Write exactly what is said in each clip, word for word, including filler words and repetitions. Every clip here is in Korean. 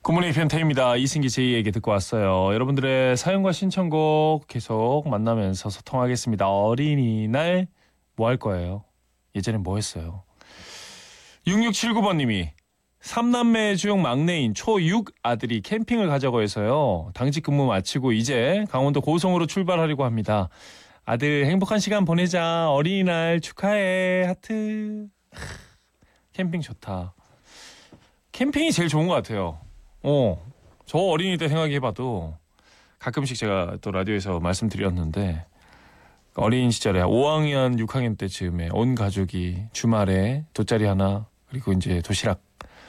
굿모닝 편태입니다. 이승기 제이에게 듣고 왔어요. 여러분들의 사연과 신청곡 계속 만나면서 소통하겠습니다. 어린이날 뭐 할 거예요? 예전엔 뭐 했어요? 육육칠구 번님이 삼남매 중 막내인 초육 아들이 캠핑을 가자고 해서요. 당직 근무 마치고 이제 강원도 고성으로 출발하려고 합니다. 아들 행복한 시간 보내자. 어린이날 축하해. 하트. 캠핑 좋다. 캠핑이 제일 좋은 것 같아요. 어, 저 어린이 때 생각해봐도 가끔씩 제가 또 라디오에서 말씀드렸는데 어린 시절에 오 학년, 육 학년 때쯤에 온 가족이 주말에 돗자리 하나 그리고 이제 도시락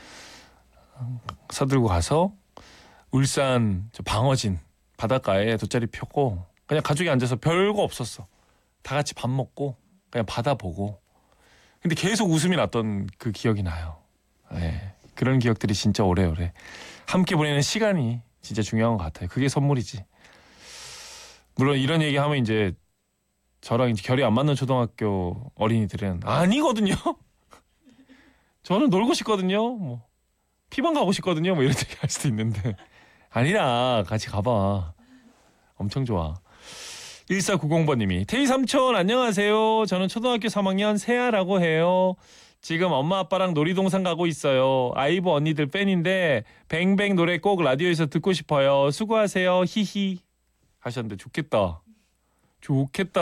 사들고 가서 울산 저 방어진 바닷가에 돗자리 펴고 그냥 가족이 앉아서 별거 없었어. 다 같이 밥 먹고 그냥 바다 보고 근데 계속 웃음이 났던 그 기억이 나요. 네, 그런 기억들이 진짜 오래오래 함께 보내는 시간이 진짜 중요한 것 같아요. 그게 선물이지. 물론 이런 얘기하면 이제 저랑 이제 결이 안 맞는 초등학교 어린이들은 아니거든요. 저는 놀고 싶거든요. 뭐 피방 가고 싶거든요. 뭐 이런 얘기 할 수도 있는데 아니라 같이 가봐. 엄청 좋아. 일사구공 번님이 태희 삼촌 안녕하세요. 저는 초등학교 삼 학년 세아라고 해요. 지금 엄마 아빠랑 놀이동산 가고 있어요. 아이브 언니들 팬인데 뱅뱅 노래 꼭 라디오에서 듣고 싶어요. 수고하세요. 히히 하셨는데 좋겠다. 좋겠다.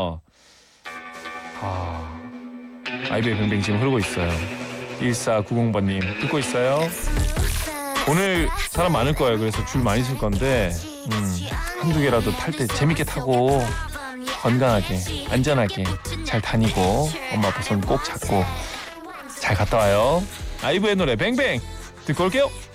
아, 아이브의 뱅뱅 지금 흐르고 있어요. 일사구공 번님 듣고 있어요? 오늘 사람 많을 거예요. 그래서 줄 많이 쓸 건데 음, 한두 개라도 탈 때 재밌게 타고 건강하게 안전하게 잘 다니고 엄마 아빠 손 꼭 잡고 잘 갔다 와요. 아이브의 노래 뱅뱅 듣고 올게요.